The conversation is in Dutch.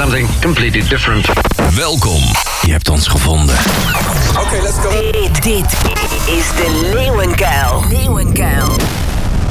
something completely different. Welkom, je hebt ons gevonden. Oké, let's go. Dit is de Leeuwenkuil.